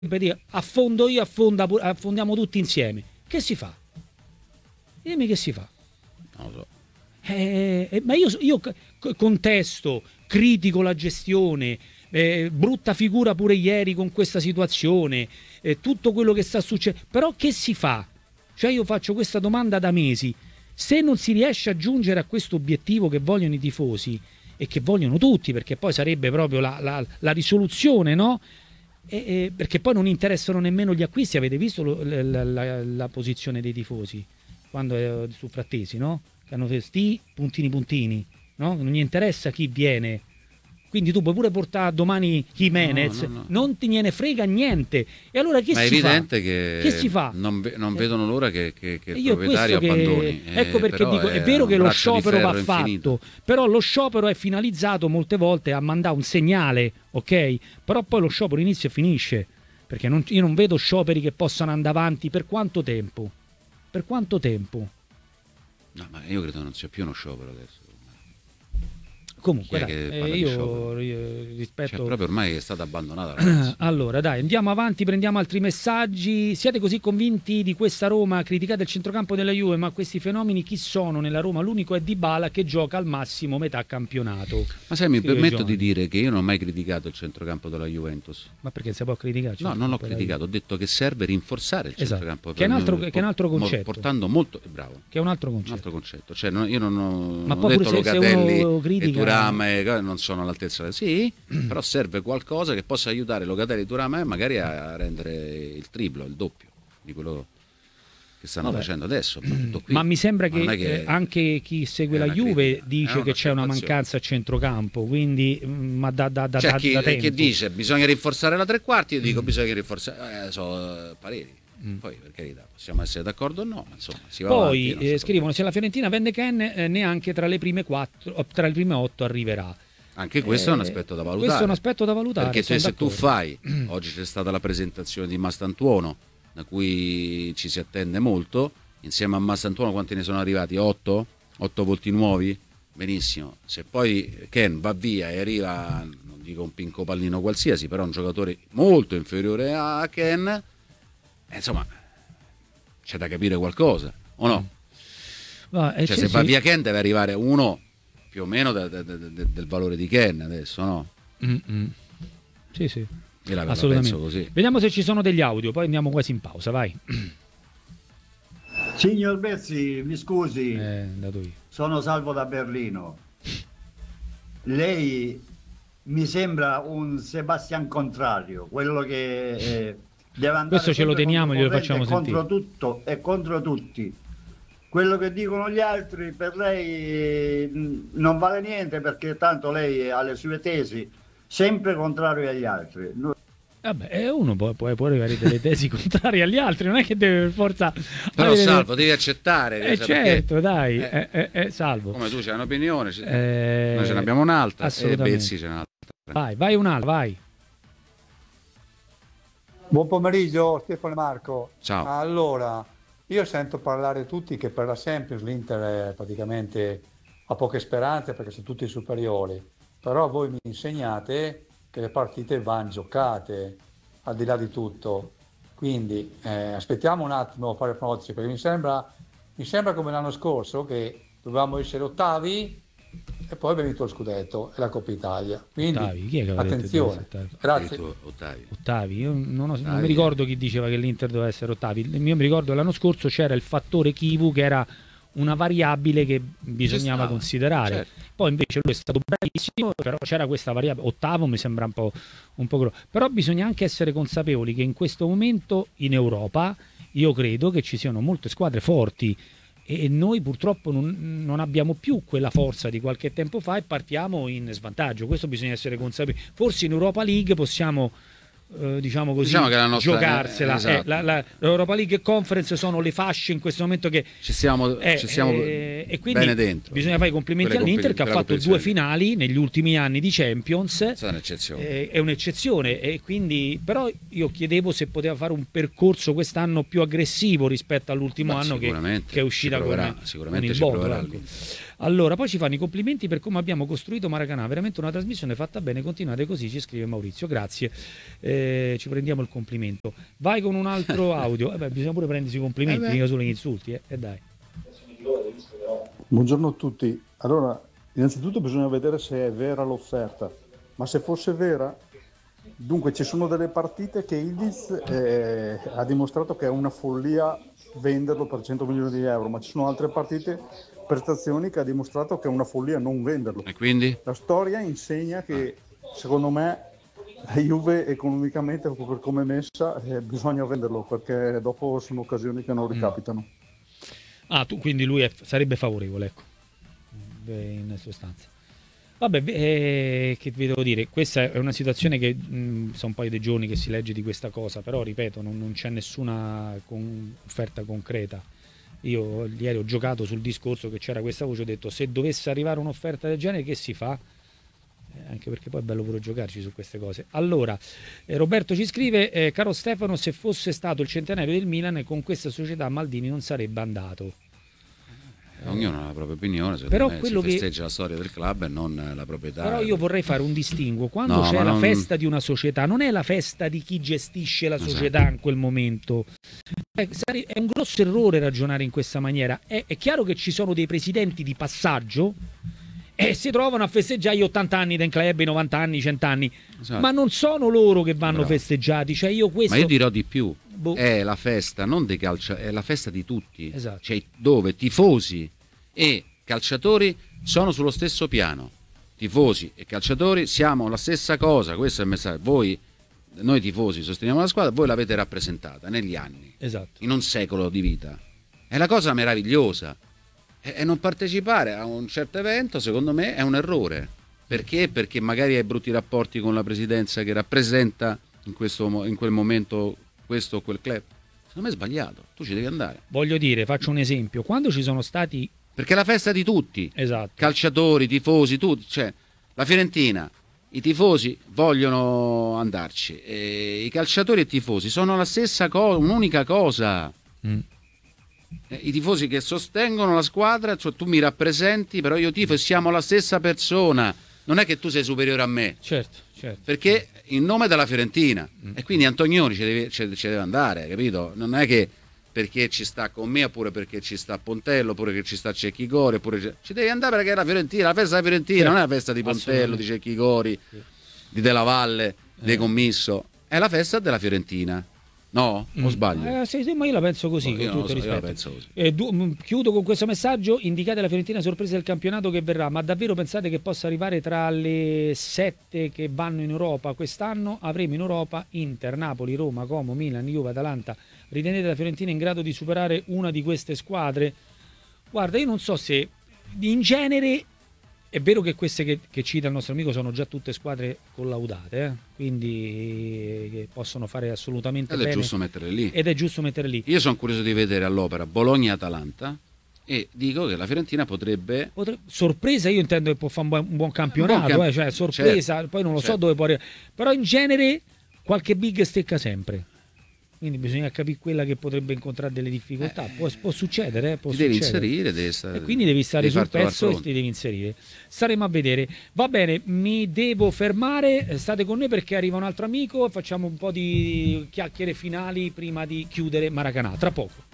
affondo io, affondiamo tutti insieme. Che si fa? Dimmi che si fa. Non lo so. Ma io contesto, critico la gestione, brutta figura pure ieri con questa situazione, tutto quello che sta succedendo. Però che si fa? Cioè io faccio questa domanda da mesi. Se non si riesce a giungere a questo obiettivo che vogliono i tifosi e che vogliono tutti, perché poi sarebbe proprio la risoluzione, no? Perché poi non interessano nemmeno gli acquisti. Avete visto la posizione dei tifosi quando su Frattesi, no? Che hanno sti puntini, no? Non gli interessa chi viene. Quindi tu puoi pure portare domani Jimenez, no. non te ne frega niente. E allora che ma si fa? è evidente che si fa? Non vedono l'ora che il Io proprietario abbandoni. Ecco perché dico, è vero che lo sciopero va fatto, però lo sciopero è finalizzato molte volte a mandare un segnale, ok? Però poi lo sciopero inizia e finisce, perché io non vedo scioperi che possano andare avanti per quanto tempo? Per quanto tempo? No, ma io credo non sia più uno sciopero adesso. Comunque io rispetto, cioè, proprio ormai è stata abbandonata, ragazzi. Allora dai, andiamo avanti, prendiamo altri messaggi. Siete così convinti di questa Roma? Criticate il centrocampo della Juve, ma questi fenomeni chi sono nella Roma? L'unico è Dybala che gioca al massimo metà campionato. Ma sai, mi permetto di dire che io non ho mai criticato il centrocampo della Juventus. Ma perché si può criticare? No, non l'ho criticato, ho detto che serve rinforzare il centrocampo. Che è un altro concetto. Portando molto, bravo. Che è un altro concetto. Un altro concetto. Cioè, io non ho ma poi detto pure se uno critica, non sono all'altezza. Sì, però serve qualcosa che possa aiutare Locatelli e Thuram magari a rendere il triplo, il doppio di quello che stanno facendo adesso. Qui. Ma mi sembra che anche chi segue la Juve dice che c'è una mancanza a centrocampo, quindi ma da tempo. Chi dice bisogna rinforzare la tre quarti, io dico bisogna rinforzare, pareri. Poi per carità possiamo essere d'accordo o no, ma insomma si va poi avanti, scrivono se la Fiorentina vende Ken neanche tra le prime 8 arriverà. Anche questo è un aspetto da valutare. Questo è un aspetto da valutare, perché se tu fai oggi c'è stata la presentazione di Mastantuono da cui ci si attende molto, insieme a Mastantuono quanti ne sono arrivati? 8 volti nuovi? Benissimo, se poi Ken va via e arriva, non dico un pinco pallino qualsiasi, però un giocatore molto inferiore a Ken, insomma c'è da capire qualcosa o no? Se va via Ken deve arrivare uno più o meno del valore di Ken adesso, no? Sì, assolutamente così. Vediamo se ci sono degli audio, poi andiamo quasi in pausa, vai. Signor Bezzi, mi scusi, sono Salvo da Berlino. Lei mi sembra un Sebastian Contrario, quello che deve andare. Questo ce lo teniamo e glielo facciamo sentire. Contro tutto e contro tutti. Quello che dicono gli altri per lei non vale niente, perché tanto lei ha le sue tesi, sempre contrario agli altri. Vabbè, uno può arrivare delle tesi contrarie agli altri, non è che deve per forza. Però Salvo, devi accettare. Certo, perché... dai, Salvo. Come tu c'hai un'opinione, noi ce ne abbiamo un'altra, e Bezzi ce n'è un'altra. Vai un'altra, vai. Buon pomeriggio Stefano e Marco. Ciao. Allora, io sento parlare tutti che per la Champions l'Inter è praticamente ha poche speranze perché sono tutti superiori, però voi mi insegnate che le partite vanno giocate al di là di tutto, quindi aspettiamo un attimo a fare pronostici, perché mi sembra come l'anno scorso che dovevamo essere ottavi e poi abbiamo vinto lo scudetto e la Coppa Italia, quindi chi è che attenzione. Grazie. Ottavi. Io non mi ricordo chi diceva che l'Inter doveva essere ottavi. Io mi ricordo l'anno scorso c'era il fattore Kivu che era una variabile che bisognava considerare. Certo. Poi invece lui è stato bravissimo, però c'era questa variabile. Ottavo mi sembra un po' grosso. Però bisogna anche essere consapevoli che in questo momento in Europa io credo che ci siano molte squadre forti e noi purtroppo non abbiamo più quella forza di qualche tempo fa e partiamo in svantaggio. Questo bisogna essere consapevoli. Forse in Europa League possiamo diciamo così, che la nostra, giocarsela. Esatto. L'Europa League e Conference sono le fasce in questo momento che ci siamo e quindi bene dentro. Bisogna fare i complimenti all'Inter che ha fatto 2 finali negli ultimi anni di Champions. È un'eccezione e quindi, però io chiedevo se poteva fare un percorso quest'anno più aggressivo rispetto all'ultimo anno che è uscita con il Bodo. Allora, poi ci fanno i complimenti per come abbiamo costruito Maracanà, veramente una trasmissione fatta bene, continuate così, ci scrive Maurizio, grazie, ci prendiamo il complimento. Vai con un altro audio, bisogna pure prendersi i complimenti, mica solo gli insulti, dai. Buongiorno a tutti. Allora, innanzitutto bisogna vedere se è vera l'offerta, ma se fosse vera, dunque ci sono delle partite che Ildiz ha dimostrato che è una follia venderlo per 100 milioni di euro, ma ci sono altre partite, prestazioni che ha dimostrato che è una follia non venderlo. E quindi? La storia insegna che, secondo me, la Juve economicamente, per come è messa, bisogna venderlo, perché dopo sono occasioni che non ricapitano. Quindi lui sarebbe favorevole, ecco, in sostanza. Vabbè, che vi devo dire, questa è una situazione che sono un paio di giorni che si legge di questa cosa, però ripeto, non c'è nessuna offerta concreta. Io ieri ho giocato sul discorso che c'era questa voce, ho detto se dovesse arrivare un'offerta del genere che si fa? Anche perché poi è bello pure giocarci su queste cose. Allora, Roberto ci scrive, caro Stefano, se fosse stato il centenario del Milan con questa società Maldini non sarebbe andato. Ognuno ha la propria opinione, però me quello si festeggia la storia del club e non la proprietà. Però io vorrei fare un distinguo, quando c'è la festa di una società, non è la festa di chi gestisce la società in quel momento. È un grosso errore ragionare in questa maniera. È chiaro che ci sono dei presidenti di passaggio e si trovano a festeggiare gli 80 anni del club, i 90 anni, i 100 anni, ma non sono loro che vanno festeggiati. Cioè ma io dirò di più, è la festa non dei calciatori, è la festa di tutti, cioè, dove tifosi e calciatori sono sullo stesso piano. Tifosi e calciatori siamo la stessa cosa, questo è il messaggio. Noi tifosi sosteniamo la squadra, voi l'avete rappresentata negli anni, in un secolo di vita. È la cosa meravigliosa. E non partecipare a un certo evento, secondo me, è un errore. Perché? Perché magari hai brutti rapporti con la presidenza che rappresenta in quel momento questo o quel club. Secondo me è sbagliato, tu ci devi andare. Voglio dire, faccio un esempio, quando ci sono stati... Perché è la festa di tutti, calciatori, tifosi, tutti. Cioè, la Fiorentina, i tifosi vogliono andarci, e i calciatori e i tifosi sono la stessa cosa, un'unica cosa. I tifosi che sostengono la squadra, cioè tu mi rappresenti, però io tifo e siamo la stessa persona. Non è che tu sei superiore a me. Certo. Perché in nome della Fiorentina. E quindi Antonioni ci deve andare, capito? Non è che perché ci sta con me, oppure perché ci sta Pontello, oppure che ci sta Cecchi Gori, ci devi andare perché è la Fiorentina, la festa della Fiorentina, non è la festa di Pontello, di Cecchi Gori, di Della Valle, di Commisso. È la festa della Fiorentina. No? O sbaglio? Sì, ma io la penso così, con tutto rispetto. Chiudo con questo messaggio: indicate la Fiorentina sorpresa del campionato che verrà, ma davvero pensate che possa arrivare tra le 7 che vanno in Europa quest'anno? Avremo in Europa Inter, Napoli, Roma, Como, Milan, Juve, Atalanta. Ritenete la Fiorentina in grado di superare una di queste squadre? Guarda, io non so se in genere è vero che queste che cita il nostro amico sono già tutte squadre collaudate, quindi che possono fare assolutamente bene. Ed è giusto metterle lì. Ed è giusto metterle lì. Io sono curioso di vedere all'opera Bologna-Atalanta e dico che la Fiorentina potrebbe... Sorpresa, io intendo che può fare un buon campionato, cioè sorpresa, certo, poi non lo so dove può arrivare. Però in genere qualche big stecca sempre. Quindi bisogna capire quella che potrebbe incontrare delle difficoltà. Può succedere, può devi succedere. Inserire, e quindi devi stare sul pezzo e ti devi inserire. Staremo a vedere. Va bene, mi devo fermare. State con noi perché arriva un altro amico. Facciamo un po' di chiacchiere finali prima di chiudere Maracanà. Tra poco.